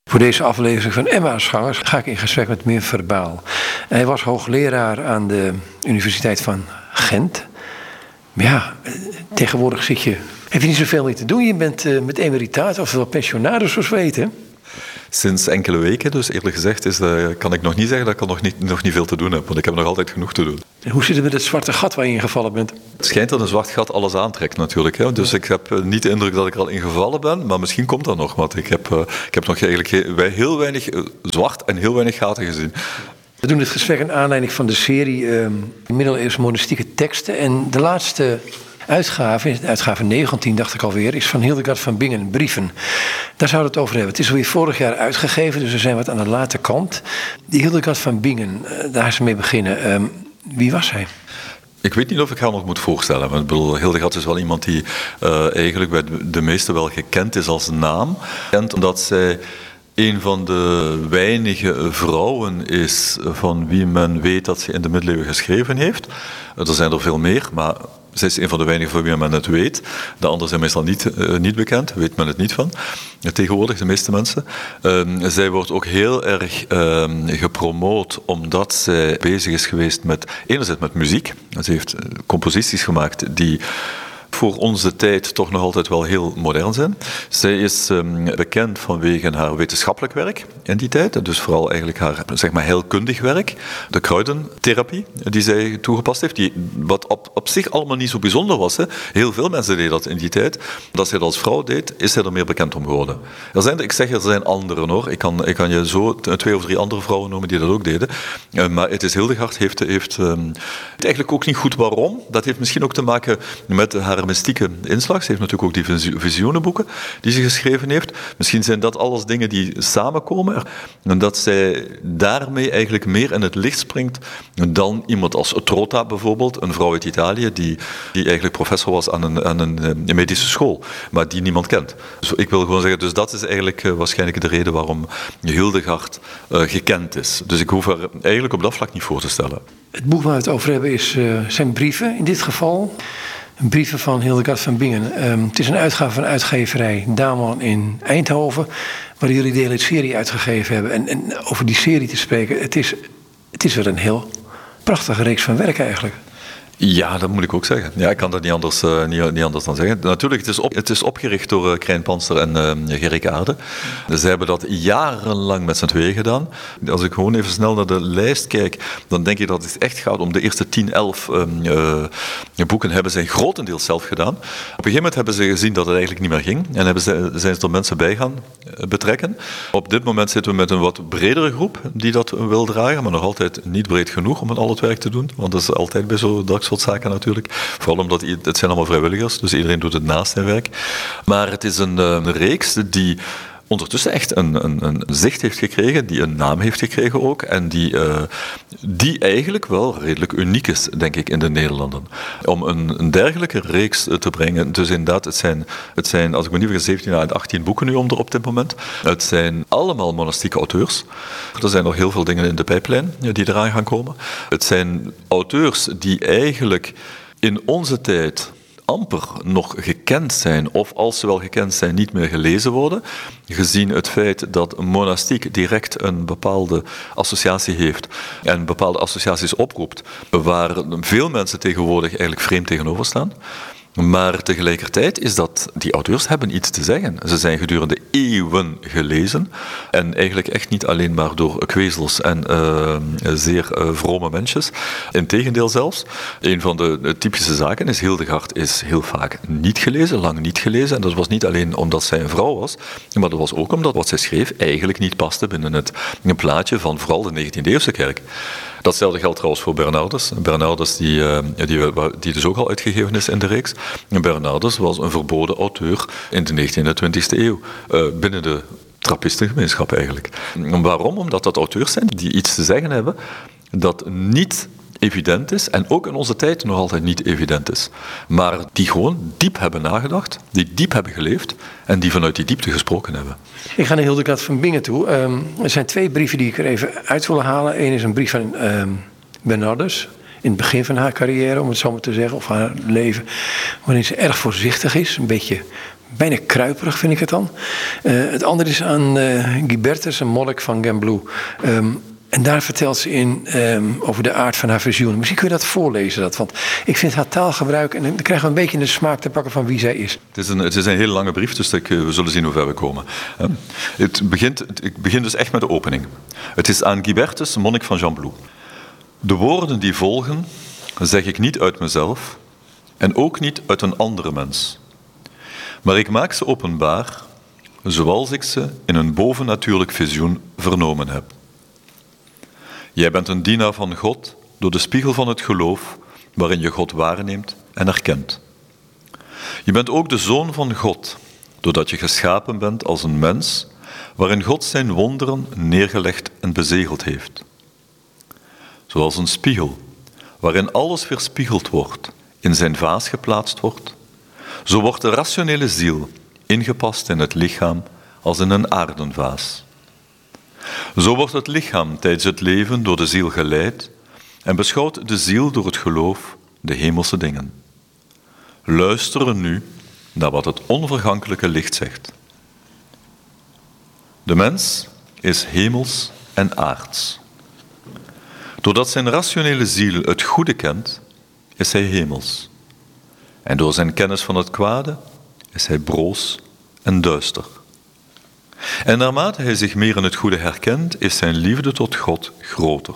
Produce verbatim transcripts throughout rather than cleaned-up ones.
Voor deze aflevering van Emmausgangers ga ik in gesprek met Mir Verbaal. Hij was hoogleraar aan de Universiteit van Gent. Maar ja, tegenwoordig zit je, heb je niet zoveel meer te doen. Je bent uh, met emeritaat, oftewel pensionaris, zoals we weten. Sinds enkele weken, dus eerlijk gezegd, is, uh, kan ik nog niet zeggen dat ik er nog niet, nog niet veel te doen heb. Want ik heb nog altijd genoeg te doen. En hoe zit het met het zwarte gat waar je in gevallen bent? Het schijnt dat een zwart gat alles aantrekt natuurlijk. Hè. Dus ik heb uh, niet de indruk dat ik er al in gevallen ben. Maar misschien komt dat nog. Want ik heb, uh, ik heb nog eigenlijk heel weinig uh, zwart en heel weinig gaten gezien. We doen dit gesprek in aanleiding van de serie uh, middeleeuwse monastieke teksten. En de laatste uitgave, uitgave negentien dacht ik alweer, is van Hildegard van Bingen, Brieven. Daar zouden we het over hebben. Het is alweer vorig jaar uitgegeven, dus we zijn wat aan de late kant. Die Hildegard van Bingen, uh, daar is ze mee beginnen. Um, wie was hij? Ik weet niet of ik haar nog moet voorstellen. Want ik bedoel, Hildegard is wel iemand die uh, eigenlijk bij de meesten wel gekend is als naam. Gekend omdat zij een van de weinige vrouwen is van wie men weet dat ze in de middeleeuwen geschreven heeft. Er zijn er veel meer, maar zij is een van de weinigen van wie men het weet. De anderen zijn meestal niet, uh, niet bekend, weet men het niet van. Tegenwoordig, de meeste mensen. Uh, zij wordt ook heel erg uh, gepromoot omdat zij bezig is geweest met, enerzijds met muziek. Ze heeft composities gemaakt die voor onze tijd toch nog altijd wel heel modern zijn. Zij is um, bekend vanwege haar wetenschappelijk werk in die tijd. Dus vooral eigenlijk haar, zeg maar, heelkundig werk. De kruidentherapie die zij toegepast heeft. Die, wat op, op zich allemaal niet zo bijzonder was. Hè. Heel veel mensen deden dat in die tijd. Dat zij dat als vrouw deed, is zij er meer bekend om geworden. Er zijn, ik zeg, er zijn anderen hoor. Ik kan, ik kan je zo twee of drie andere vrouwen noemen die dat ook deden. Uh, maar het is Hildegard heeft, heeft um, eigenlijk ook niet goed waarom. Dat heeft misschien ook te maken met haar mystieke inslag. Ze heeft natuurlijk ook die visioenenboeken die ze geschreven heeft. Misschien zijn dat alles dingen die samenkomen. En dat zij daarmee eigenlijk meer in het licht springt dan iemand als Trota bijvoorbeeld, een vrouw uit Italië, die, die eigenlijk professor was aan een, aan een, een medische school, maar die niemand kent. Dus ik wil gewoon zeggen, dus dat is eigenlijk uh, waarschijnlijk de reden waarom Hildegard uh, gekend is. Dus ik hoef haar eigenlijk op dat vlak niet voor te stellen. Het boek waar we het over hebben is, uh, zijn brieven in dit geval. Brieven van Hildegard van Bingen. Um, het is een uitgave van uitgeverij Daman in Eindhoven, waar jullie de hele serie uitgegeven hebben. En, en over die serie te spreken, het is, het is wel een heel prachtige reeks van werk eigenlijk. Ja, dat moet ik ook zeggen. Ja, ik kan dat niet anders, uh, niet, niet anders dan zeggen. Natuurlijk, het is, op, het is opgericht door uh, Krijn Panster en uh, Gerrit Aarde. Ze hebben dat jarenlang met z'n tweeën gedaan. Als ik gewoon even snel naar de lijst kijk, dan denk ik dat het echt gaat om de eerste tien, elf um, uh, boeken hebben zij grotendeels zelf gedaan. Op een gegeven moment hebben ze gezien dat het eigenlijk niet meer ging en hebben ze, zijn ze er mensen bij gaan betrekken. Op dit moment zitten we met een wat bredere groep die dat wil dragen, maar nog altijd niet breed genoeg om al het werk te doen, want dat is altijd bij zo'n soort zaken natuurlijk. Vooral omdat het zijn allemaal vrijwilligers, dus iedereen doet het naast zijn werk. Maar het is een, een reeks die ondertussen echt een, een, een zicht heeft gekregen, die een naam heeft gekregen ook, en die, uh, die eigenlijk wel redelijk uniek is, denk ik, in de Nederlanden. Om een, een dergelijke reeks te brengen, dus inderdaad, het zijn, het zijn, als ik me niet vergis, zeventien à achttien boeken nu om er op dit moment. Het zijn allemaal monastieke auteurs. Er zijn nog heel veel dingen in de pijplijn die eraan gaan komen. Het zijn auteurs die eigenlijk in onze tijd amper nog gekend zijn, of als ze wel gekend zijn, niet meer gelezen worden, gezien het feit dat monastiek direct een bepaalde associatie heeft en bepaalde associaties oproept, waar veel mensen tegenwoordig eigenlijk vreemd tegenover staan. Maar tegelijkertijd is dat, die auteurs hebben iets te zeggen. Ze zijn gedurende eeuwen gelezen en eigenlijk echt niet alleen maar door kwezels en uh, zeer uh, vrome mensjes. Integendeel zelfs. Een van de, de typische zaken is, Hildegard is heel vaak niet gelezen, lang niet gelezen. En dat was niet alleen omdat zij een vrouw was, maar dat was ook omdat wat zij schreef eigenlijk niet paste binnen het een plaatje van vooral de negentiende-eeuwse kerk. Datzelfde geldt trouwens voor Bernardus. Bernardus die, die, die dus ook al uitgegeven is in de reeks. Bernardus was een verboden auteur in de negentiende en twintigste eeuw. Uh, binnen de trappistengemeenschap eigenlijk. Waarom? Omdat dat auteurs zijn die iets te zeggen hebben dat niet evident is en ook in onze tijd nog altijd niet evident is. Maar die gewoon diep hebben nagedacht, die diep hebben geleefd en die vanuit die diepte gesproken hebben. Ik ga naar Hildegard van Bingen toe. Um, er zijn twee brieven die ik er even uit wil halen. Eén is een brief van um, Bernardus, in het begin van haar carrière, om het zo maar te zeggen, of haar leven, waarin ze erg voorzichtig is, een beetje bijna kruiperig vind ik het dan. Uh, het andere is aan uh, Ghibertus, een monnik van Gembloux. Um, en daar vertelt ze in um, over de aard van haar visioen. Misschien kun je dat voorlezen, dat, want ik vind haar taalgebruik... en dan krijgen we een beetje de smaak te pakken van wie zij is. Het is een, het is een hele lange brief, dus ik, we zullen zien hoe ver we komen. Uh, het begint, ik begin dus echt met de opening. Het is aan Ghibertus, een monnik van Gembloux. De woorden die volgen zeg ik niet uit mezelf en ook niet uit een andere mens. Maar ik maak ze openbaar zoals ik ze in een bovennatuurlijk visioen vernomen heb. Jij bent een dienaar van God door de spiegel van het geloof waarin je God waarneemt en erkent. Je bent ook de zoon van God, doordat je geschapen bent als een mens waarin God zijn wonderen neergelegd en bezegeld heeft. Zoals een spiegel, waarin alles weerspiegeld wordt, in zijn vaas geplaatst wordt, zo wordt de rationele ziel ingepast in het lichaam als in een aardenvaas. Zo wordt het lichaam tijdens het leven door de ziel geleid en beschouwt de ziel door het geloof de hemelse dingen. Luisteren nu naar wat het onvergankelijke licht zegt. De mens is hemels en aards. Doordat zijn rationele ziel het goede kent, is hij hemels. En door zijn kennis van het kwade is hij broos en duister. En naarmate hij zich meer in het goede herkent, is zijn liefde tot God groter.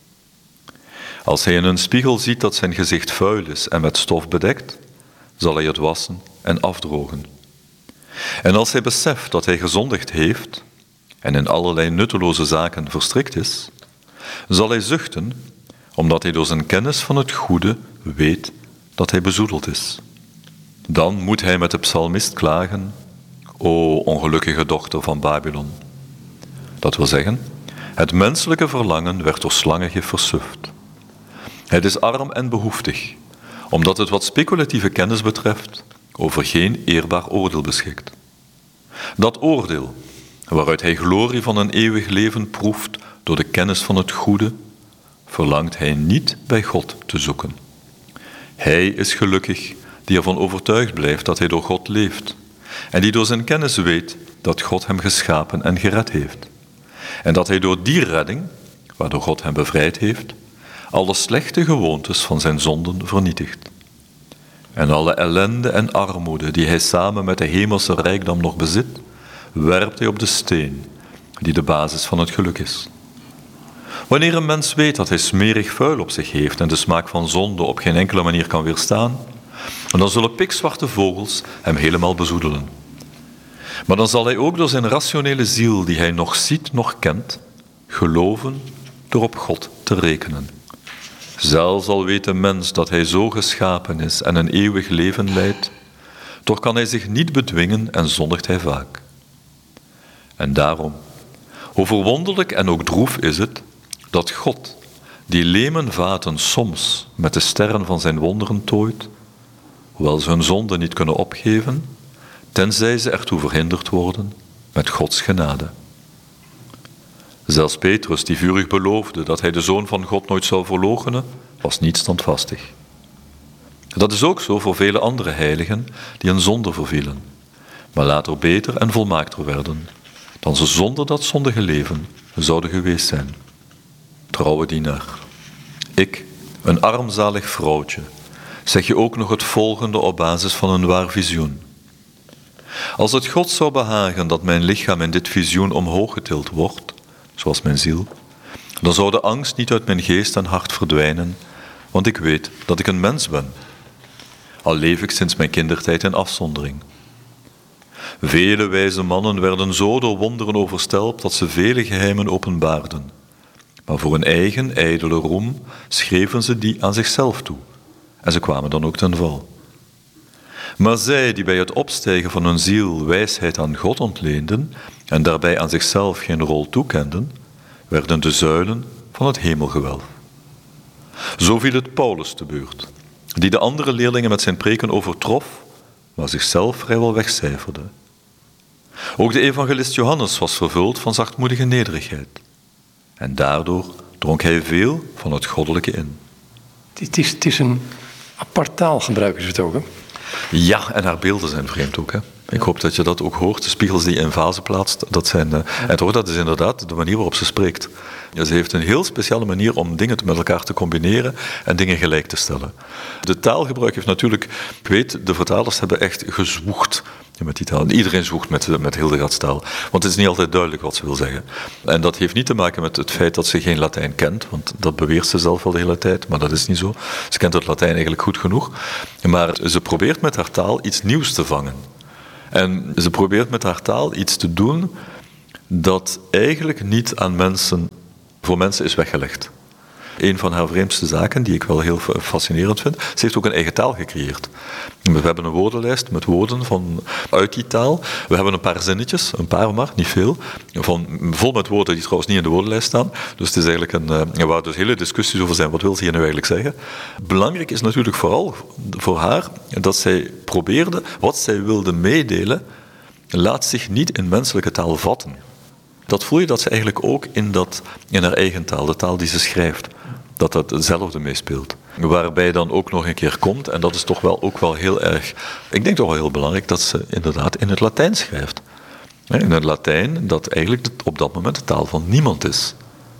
Als hij in een spiegel ziet dat zijn gezicht vuil is en met stof bedekt, zal hij het wassen en afdrogen. En als hij beseft dat hij gezondigd heeft en in allerlei nutteloze zaken verstrikt is, zal hij zuchten, omdat hij door zijn kennis van het goede weet dat hij bezoedeld is. Dan moet hij met de psalmist klagen: O ongelukkige dochter van Babylon. Dat wil zeggen, het menselijke verlangen werd door slangengif versuft. Het is arm en behoeftig, omdat het wat speculatieve kennis betreft over geen eerbaar oordeel beschikt. Dat oordeel, waaruit hij glorie van een eeuwig leven proeft door de kennis van het goede, verlangt hij niet bij God te zoeken. Hij is gelukkig die ervan overtuigd blijft dat hij door God leeft en die door zijn kennis weet dat God hem geschapen en gered heeft. En dat hij door die redding, waardoor God hem bevrijd heeft, alle slechte gewoontes van zijn zonden vernietigt. En alle ellende en armoede die hij samen met de hemelse rijkdom nog bezit, werpt hij op de steen die de basis van het geluk is. Wanneer een mens weet dat hij smerig vuil op zich heeft en de smaak van zonde op geen enkele manier kan weerstaan, dan zullen pikzwarte vogels hem helemaal bezoedelen. Maar dan zal hij ook door zijn rationele ziel, die hij nog ziet, nog kent, geloven door op God te rekenen. Zelfs al weet de mens dat hij zo geschapen is en een eeuwig leven leidt, toch kan hij zich niet bedwingen en zondigt hij vaak. En daarom, hoe verwonderlijk en ook droef is het, dat God, die leemen vaten soms met de sterren van zijn wonderen tooit, hoewel ze hun zonde niet kunnen opgeven, tenzij ze ertoe verhinderd worden met Gods genade. Zelfs Petrus, die vurig beloofde dat hij de Zoon van God nooit zou verloochenen, was niet standvastig. Dat is ook zo voor vele andere heiligen die in zonde vervielen, maar later beter en volmaakter werden, dan ze zonder dat zondige leven zouden geweest zijn. Trouwe dienaar, ik, een armzalig vrouwtje, zeg je ook nog het volgende op basis van een waar visioen. Als het God zou behagen dat mijn lichaam in dit visioen omhoog getild wordt, zoals mijn ziel, dan zou de angst niet uit mijn geest en hart verdwijnen, want ik weet dat ik een mens ben. Al leef ik sinds mijn kindertijd in afzondering. Vele wijze mannen werden zo door wonderen overstelpt dat ze vele geheimen openbaarden. Maar voor hun eigen ijdele roem schreven ze die aan zichzelf toe. En ze kwamen dan ook ten val. Maar zij die bij het opstijgen van hun ziel wijsheid aan God ontleenden en daarbij aan zichzelf geen rol toekenden, werden de zuilen van het hemelgewelf. Zo viel het Paulus te beurt, die de andere leerlingen met zijn preken overtrof, maar zichzelf vrijwel wegcijferde. Ook de evangelist Johannes was vervuld van zachtmoedige nederigheid. En daardoor dronk hij veel van het goddelijke in. Het is, het is een apart taalgebruik, is het ook, hè? Ja, en haar beelden zijn vreemd ook, hè? Ik hoop dat je dat ook hoort. De spiegels die je in vazen plaatst, dat zijn... Uh, ja. En toch, dat is inderdaad de manier waarop ze spreekt. Ja, ze heeft een heel speciale manier om dingen met elkaar te combineren en dingen gelijk te stellen. De taalgebruik heeft natuurlijk... Ik weet, de vertalers hebben echt gezwoegd met die taal. Iedereen zwoegt met, met Hildegards taal. Want het is niet altijd duidelijk wat ze wil zeggen. En dat heeft niet te maken met het feit dat ze geen Latijn kent, want dat beweert ze zelf wel de hele tijd, maar dat is niet zo. Ze kent het Latijn eigenlijk goed genoeg. Maar ze probeert met haar taal iets nieuws te vangen. En ze probeert met haar taal iets te doen dat eigenlijk niet aan mensen, voor mensen is weggelegd. Een van haar vreemdste zaken, die ik wel heel fascinerend vind, ze heeft ook een eigen taal gecreëerd. We hebben een woordenlijst met woorden van, uit die taal. We hebben een paar zinnetjes, een paar maar, niet veel, van, vol met woorden die trouwens niet in de woordenlijst staan. Dus het is eigenlijk een, uh, waar dus hele discussies over zijn. Wat wil ze hier nu eigenlijk zeggen? Belangrijk is natuurlijk vooral voor haar dat zij probeerde, wat zij wilde meedelen, laat zich niet in menselijke taal vatten. Dat voel je dat ze eigenlijk ook in, dat, in haar eigen taal, de taal die ze schrijft, dat dat hetzelfde meespeelt. Waarbij dan ook nog een keer komt, en dat is toch wel ook wel heel erg, ik denk toch wel heel belangrijk, dat ze inderdaad in het Latijn schrijft. In het Latijn dat eigenlijk op dat moment de taal van niemand is.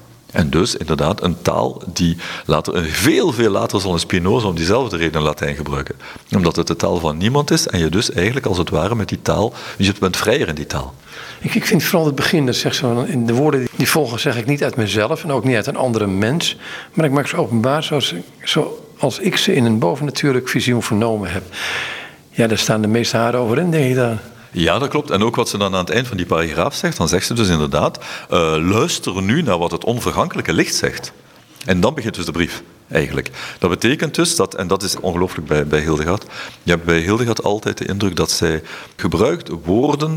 En dus inderdaad een taal die later, veel, veel later zal een Spinoza om diezelfde reden Latijn gebruiken. Omdat het de taal van niemand is en je dus eigenlijk als het ware met die taal, je bent vrijer in die taal. Ik, ik vind vooral het begin, dat zegt zo, in de woorden die volgen zeg ik niet uit mezelf en ook niet uit een andere mens, maar ik maak ze openbaar zoals, zoals ik ze in een bovennatuurlijk visioen vernomen heb. Ja, daar staan de meeste haren over in, denk ik dan. Ja, dat klopt. En ook wat ze dan aan het eind van die paragraaf zegt, dan zegt ze dus inderdaad, uh, luister nu naar wat het onvergankelijke licht zegt. En dan begint dus de brief, eigenlijk. Dat betekent dus, dat, en dat is ongelooflijk bij, bij Hildegard, je hebt bij Hildegard altijd de indruk dat zij gebruikt woorden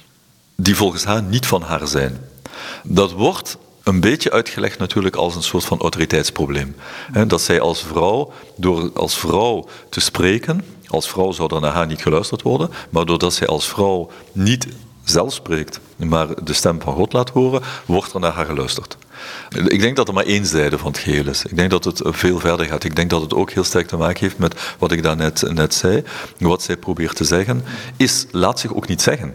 die volgens haar niet van haar zijn. Dat wordt een beetje uitgelegd natuurlijk als een soort van autoriteitsprobleem. Dat zij als vrouw, door als vrouw te spreken, als vrouw zou er naar haar niet geluisterd worden, maar doordat zij als vrouw niet zelf spreekt, maar de stem van God laat horen, wordt er naar haar geluisterd. Ik denk dat er maar één zijde van het geheel is. Ik denk dat het veel verder gaat. Ik denk dat het ook heel sterk te maken heeft met wat ik daarnet net zei. Wat zij probeert te zeggen, is, laat zich ook niet zeggen.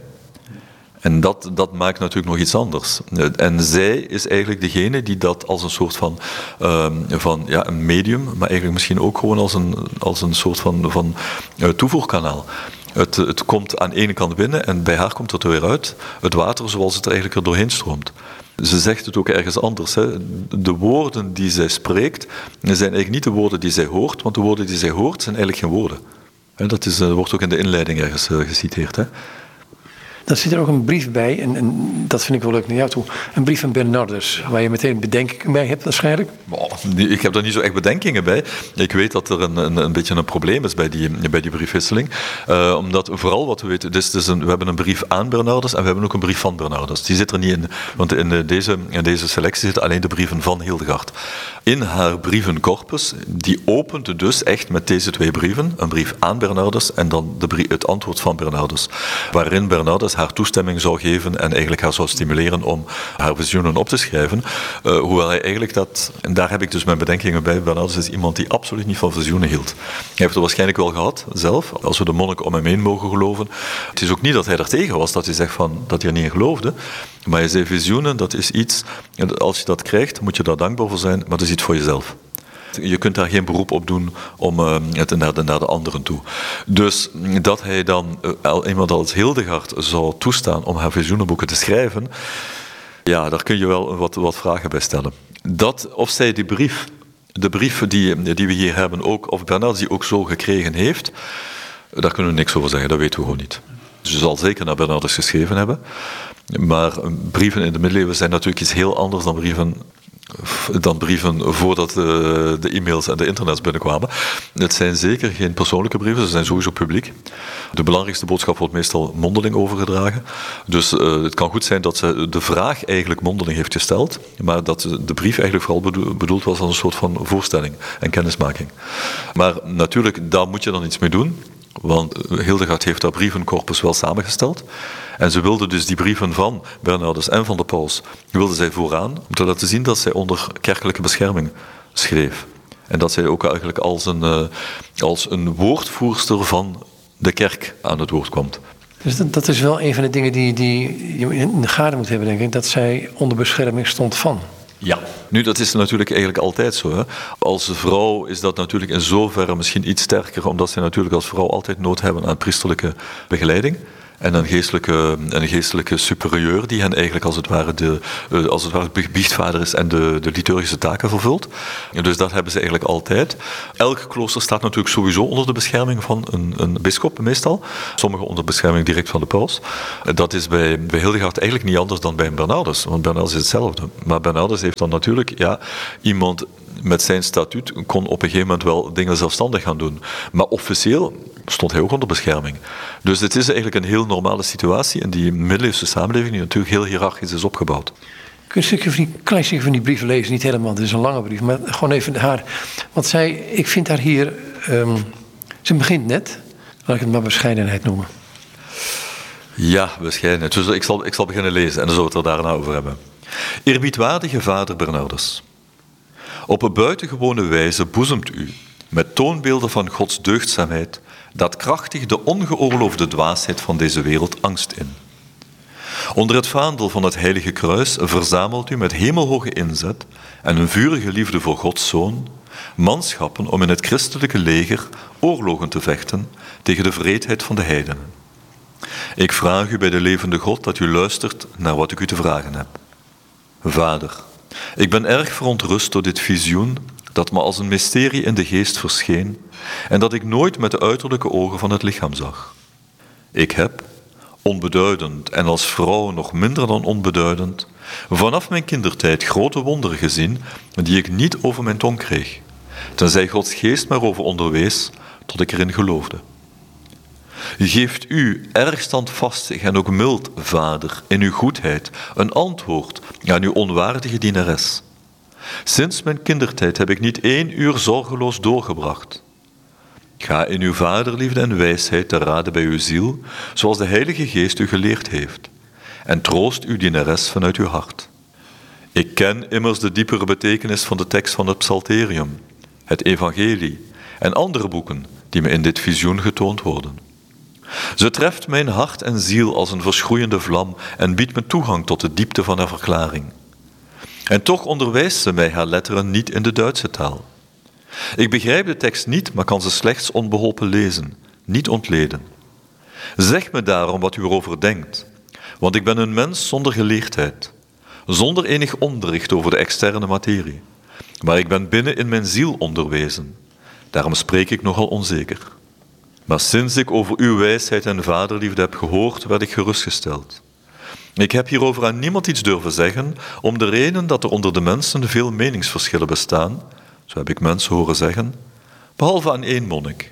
En dat, dat maakt natuurlijk nog iets anders. En zij is eigenlijk degene die dat als een soort van, uh, van ja, een medium, maar eigenlijk misschien ook gewoon als een, als een soort van, van uh, toevoerkanaal. Het, het komt aan de ene kant binnen en bij haar komt het er weer uit. Het water zoals het er eigenlijk er doorheen stroomt. Ze zegt het ook ergens anders. Hè. De woorden die zij spreekt zijn eigenlijk niet de woorden die zij hoort, want de woorden die zij hoort zijn eigenlijk geen woorden. Dat is, wordt ook in de inleiding ergens uh, geciteerd. Hè. Dan zit er ook een brief bij, en, en dat vind ik wel leuk naar jou toe. Een brief van Bernardus, waar je meteen bedenkingen bij hebt waarschijnlijk. Oh, ik heb daar niet zo echt bedenkingen bij. Ik weet dat er een, een, een beetje een probleem is bij die, bij die briefwisseling. Uh, omdat vooral wat we weten, dus, dus een, we hebben een brief aan Bernardus en we hebben ook een brief van Bernardus. Die zit er niet in, want in deze, in deze selectie zitten alleen de brieven van Hildegard. In haar brievencorpus, die opent dus echt met deze twee brieven. Een brief aan Bernardus en dan de brief, het antwoord van Bernardus. Waarin Bernardus haar toestemming zou geven en eigenlijk haar zou stimuleren om haar visioenen op te schrijven. Uh, hoewel hij eigenlijk dat, en daar heb ik dus mijn bedenkingen bij, Bernardus is iemand die absoluut niet van visioenen hield. Hij heeft het waarschijnlijk wel gehad, zelf, als we de monnik om hem heen mogen geloven. Het is ook niet dat hij er tegen was, dat hij zegt van, dat hij er niet in geloofde, maar hij zei visioenen, dat is iets, als je dat krijgt, moet je daar dankbaar voor zijn, maar dat is iets voor jezelf. Je kunt daar geen beroep op doen om uh, het naar de, naar de anderen toe. Dus dat hij dan uh, iemand als Hildegard zou toestaan om haar visioenenboeken te schrijven, ja, daar kun je wel wat, wat vragen bij stellen. Dat, of zij die brief, de brief die, die we hier hebben, ook, of Bernardus die ook zo gekregen heeft, daar kunnen we niks over zeggen, dat weten we gewoon niet. Ze zal zeker naar Bernardus geschreven hebben, maar brieven in de middeleeuwen zijn natuurlijk iets heel anders dan brieven dan brieven voordat de, de e-mails en de internets binnenkwamen. Het zijn zeker geen persoonlijke brieven, ze zijn sowieso publiek. De belangrijkste boodschap wordt meestal mondeling overgedragen. Dus uh, het kan goed zijn dat ze de vraag eigenlijk mondeling heeft gesteld, maar dat de brief eigenlijk vooral bedoeld was als een soort van voorstelling en kennismaking. Maar natuurlijk, daar moet je dan iets mee doen. Want Hildegard heeft haar brievencorpus wel samengesteld. En ze wilde dus die brieven van Bernardus en van de paus, wilde zij vooraan, om te laten zien dat zij onder kerkelijke bescherming schreef. En dat zij ook eigenlijk als een, uh, als een woordvoerster van de kerk aan het woord kwam. Dus dat, dat is wel een van de dingen die, die je in de gaten moet hebben, denk ik. Dat zij onder bescherming stond van. Ja, nu dat is natuurlijk eigenlijk altijd zo. Hè. Als vrouw is dat natuurlijk in zoverre misschien iets sterker, omdat ze natuurlijk als vrouw altijd nood hebben aan priesterlijke begeleiding. En een geestelijke, een geestelijke superieur die hen eigenlijk als het ware de, als het ware biechtvader is en de, de liturgische taken vervult. Dus dat hebben ze eigenlijk altijd. Elk klooster staat natuurlijk sowieso onder de bescherming van een, een bisschop meestal. Sommigen onder bescherming direct van de paus. Dat is bij, bij Hildegard eigenlijk niet anders dan bij een Bernardus. Want Bernardus is hetzelfde. Maar Bernardus heeft dan natuurlijk ja, iemand met zijn statuut kon op een gegeven moment wel dingen zelfstandig gaan doen. Maar officieel stond hij ook onder bescherming. Dus het is eigenlijk een heel normale situatie in die middeleeuwse samenleving die natuurlijk heel hiërarchisch is opgebouwd. Kun je een stukje van die, klein stukje van die brieven lezen? Niet helemaal, het is een lange brief, maar gewoon even haar. Want zij, ik vind haar hier, um, ze begint net, laat ik het maar bescheidenheid noemen. Ja, bescheidenheid. Dus ik zal, ik zal beginnen lezen en dan zullen we het er daarna over hebben. Eerbiedwaardige vader Bernardus. Op een buitengewone wijze boezemt u, met toonbeelden van Gods deugdzaamheid, dat krachtig de ongeoorloofde dwaasheid van deze wereld angst in. Onder het vaandel van het heilige kruis verzamelt u met hemelhoge inzet en een vurige liefde voor Gods Zoon, manschappen om in het christelijke leger oorlogen te vechten tegen de wreedheid van de heidenen. Ik vraag u bij de levende God dat u luistert naar wat ik u te vragen heb. Vader, ik ben erg verontrust door dit visioen dat me als een mysterie in de geest verscheen en dat ik nooit met de uiterlijke ogen van het lichaam zag. Ik heb, onbeduidend en als vrouw nog minder dan onbeduidend, vanaf mijn kindertijd grote wonderen gezien die ik niet over mijn tong kreeg, tenzij Gods geest mij erover onderwees tot ik erin geloofde. Geeft u, erg standvastig en ook mild, vader, in uw goedheid, een antwoord aan uw onwaardige dienares. Sinds mijn kindertijd heb ik niet één uur zorgeloos doorgebracht. Ga in uw vaderliefde en wijsheid te raden bij uw ziel, zoals de Heilige Geest u geleerd heeft, en troost uw dienares vanuit uw hart. Ik ken immers de diepere betekenis van de tekst van het Psalterium, het Evangelie en andere boeken die me in dit visioen getoond worden. Ze treft mijn hart en ziel als een verschroeiende vlam en biedt me toegang tot de diepte van haar verklaring. En toch onderwijst ze mij haar letteren niet in de Duitse taal. Ik begrijp de tekst niet, maar kan ze slechts onbeholpen lezen, niet ontleden. Zeg me daarom wat u erover denkt, want ik ben een mens zonder geleerdheid, zonder enig onderricht over de externe materie. Maar ik ben binnen in mijn ziel onderwezen, daarom spreek ik nogal onzeker. Maar sinds ik over uw wijsheid en vaderliefde heb gehoord, werd ik gerustgesteld. Ik heb hierover aan niemand iets durven zeggen, om de reden dat er onder de mensen veel meningsverschillen bestaan, zo heb ik mensen horen zeggen, behalve aan één monnik.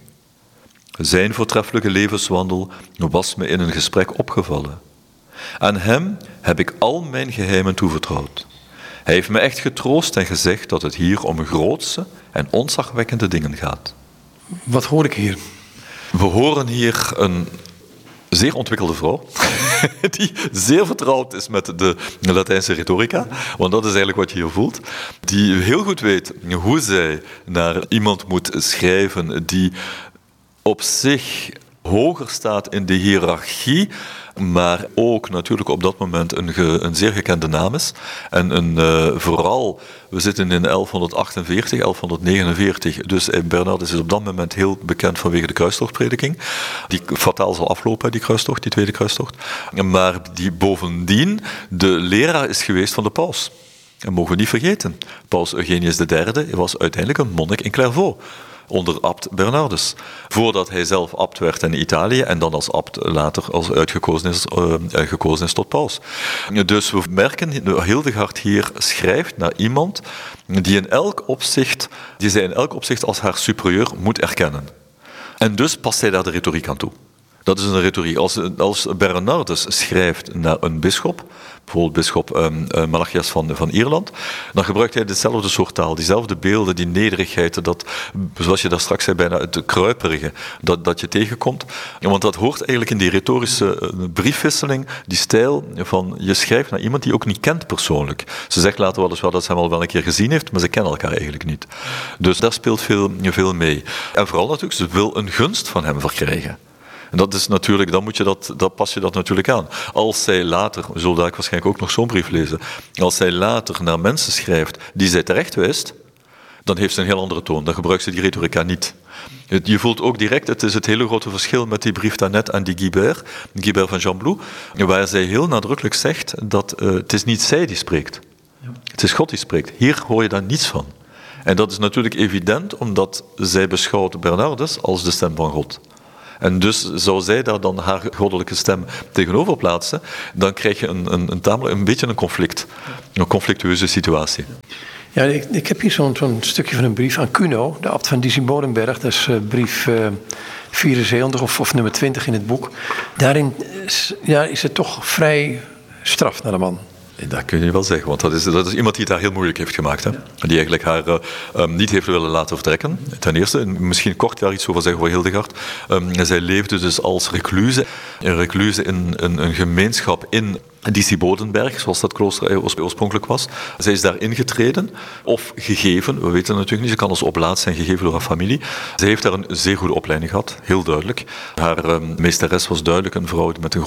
Zijn voortreffelijke levenswandel was me in een gesprek opgevallen. Aan hem heb ik al mijn geheimen toevertrouwd. Hij heeft me echt getroost en gezegd dat het hier om grootse en ontzagwekkende dingen gaat. Wat hoor ik hier? We horen hier een zeer ontwikkelde vrouw, die zeer vertrouwd is met de Latijnse retorica, want dat is eigenlijk wat je hier voelt, die heel goed weet hoe zij naar iemand moet schrijven die op zich hoger staat in de hiërarchie, maar ook natuurlijk op dat moment een, ge, een zeer gekende naam is. En een, uh, vooral, we zitten in elfhonderdachtenveertig, elfhonderdnegenenveertig, dus Bernardus is op dat moment heel bekend vanwege de kruistochtprediking, die fataal zal aflopen, die kruistocht, die tweede kruistocht, maar die bovendien de leraar is geweest van de paus. En mogen we niet vergeten, paus Eugenius de derde was uiteindelijk een monnik in Clairvaux, onder abt Bernardus. Voordat hij zelf abt werd in Italië en dan als abt later als uitgekozen is, uh, gekozen is tot paus. Dus we merken, Hildegard hier schrijft naar iemand die in elk opzicht, die zij in elk opzicht als haar superieur moet erkennen. En dus past zij daar de retoriek aan toe. Dat is een retoriek. Als, als Bernardus schrijft naar een bisschop, bijvoorbeeld bisschop um, uh, Malachias van, van Ierland, dan gebruikt hij dezelfde soort taal, diezelfde beelden, die nederigheid, dat, zoals je daar straks zei, bijna het kruiperige, dat, dat je tegenkomt. Want dat hoort eigenlijk in die retorische uh, briefwisseling, die stijl van, je schrijft naar iemand die je ook niet kent persoonlijk. Ze zegt later wel eens wel dat ze hem al wel een keer gezien heeft, maar ze kennen elkaar eigenlijk niet. Dus daar speelt veel, veel mee. En vooral natuurlijk, ze wil een gunst van hem verkrijgen. En dat is natuurlijk, dan, moet je dat, dan pas je dat natuurlijk aan. Als zij later, we zullen daar waarschijnlijk ook nog zo'n brief lezen, als zij later naar mensen schrijft die zij terecht wijst, dan heeft ze een heel andere toon. Dan gebruikt ze die retorica niet. Je voelt ook direct, het is het hele grote verschil met die brief daarnet aan die Guibert, Guibert van Gembloux, waar zij heel nadrukkelijk zegt dat uh, het is niet zij die spreekt. Ja. Het is God die spreekt. Hier hoor je daar niets van. En dat is natuurlijk evident, omdat zij beschouwt Bernardus als de stem van God. En dus zou zij daar dan haar goddelijke stem tegenover plaatsen, dan krijg je een, een, een, tamelijk, een beetje een conflict. Een conflictueuze situatie. Ja, ik, ik heb hier zo'n, zo'n stukje van een brief aan Kuno, de abt van Dizzy-Bodenberg. Dat is uh, brief uh, vierenzeventig of, of nummer twintig in het boek. Daarin is, ja, is het toch vrij straf naar de man. Dat kun je wel zeggen, want dat is, dat is iemand die het daar heel moeilijk heeft gemaakt. Hè? Ja. Die eigenlijk haar uh, um, niet heeft willen laten vertrekken. Ten eerste, misschien kort daar iets over zeggen voor Hildegard. Um, zij leefde dus als recluse. Een recluse in een, een gemeenschap in Dizzy-Bodenberg, zoals dat klooster oorspronkelijk was. Zij is daar ingetreden, of gegeven, we weten het natuurlijk niet, ze kan als oblaat zijn gegeven door haar familie. Zij heeft daar een zeer goede opleiding gehad, heel duidelijk. Haar um, meesteres was duidelijk een vrouw met een